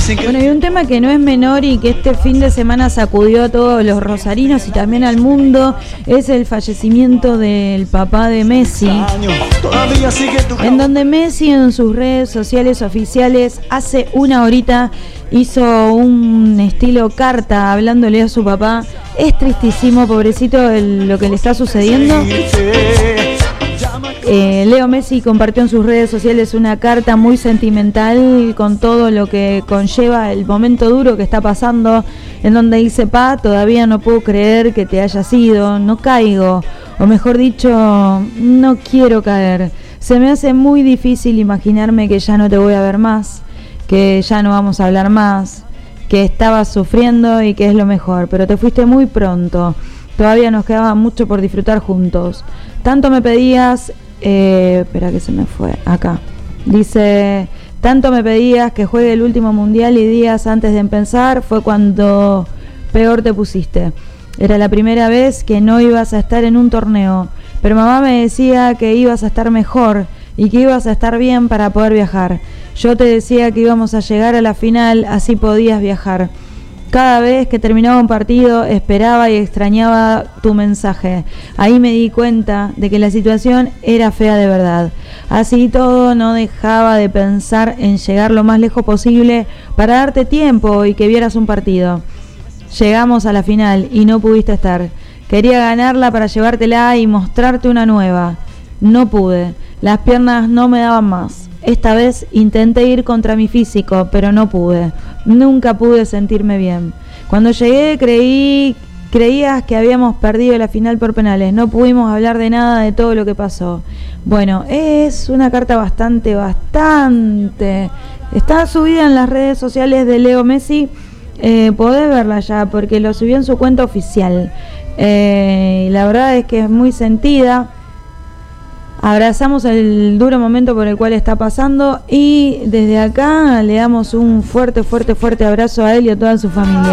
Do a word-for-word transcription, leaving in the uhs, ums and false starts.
Bueno, y un tema que no es menor y que este fin de semana sacudió a todos los rosarinos y también al mundo es el fallecimiento del papá de Messi, en donde Messi en sus redes sociales oficiales hace una horita hizo un estilo carta hablándole a su papá. Es tristísimo, pobrecito, el, lo que le está sucediendo. Eh, Leo Messi compartió en sus redes sociales una carta muy sentimental con todo lo que conlleva el momento duro que está pasando, en donde dice: pa, todavía no puedo creer que te hayas ido, no caigo, o mejor dicho, no quiero caer. Se me hace muy difícil imaginarme que ya no te voy a ver más, que ya no vamos a hablar más, que estabas sufriendo y que es lo mejor, pero te fuiste muy pronto. Todavía nos quedaba mucho por disfrutar juntos. Tanto me pedías, eh, espera que se me fue, acá. Dice, tanto me pedías que juegue el último mundial y días antes de empezar fue cuando peor te pusiste. Era la primera vez que no ibas a estar en un torneo, pero mamá me decía que ibas a estar mejor y que ibas a estar bien para poder viajar. Yo te decía que íbamos a llegar a la final, así podías viajar. Cada vez que terminaba un partido esperaba y extrañaba tu mensaje. Ahí me di cuenta de que la situación era fea de verdad. Así todo no dejaba de pensar en llegar lo más lejos posible para darte tiempo y que vieras un partido. Llegamos a la final y no pudiste estar. Quería ganarla para llevártela y mostrarte una nueva. No pude. Las piernas no me daban más. Esta vez intenté ir contra mi físico, pero no pude. Nunca pude sentirme bien. Cuando llegué creí, creías que habíamos perdido la final por penales. No pudimos hablar de nada de todo lo que pasó. Bueno, es una carta bastante, bastante... Está subida en las redes sociales de Leo Messi. Eh, podés verla ya, porque lo subió en su cuenta oficial. Eh, la verdad es que es muy sentida. Abrazamos el duro momento por el cual está pasando y desde acá le damos un fuerte, fuerte, fuerte abrazo a él y a toda su familia.